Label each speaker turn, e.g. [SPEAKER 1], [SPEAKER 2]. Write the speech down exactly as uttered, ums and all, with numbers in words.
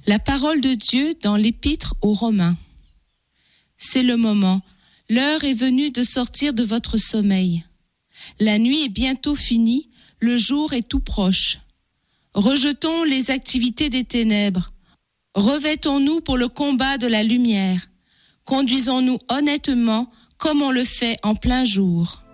[SPEAKER 1] La parole de Dieu dans l'Épître aux Romains. C'est le moment, l'heure est venue de sortir de votre sommeil. La nuit est bientôt finie, le jour est tout proche. Rejetons les activités des ténèbres. Revêtons-nous pour le combat de la lumière. Conduisons-nous honnêtement comme on le fait en plein jour.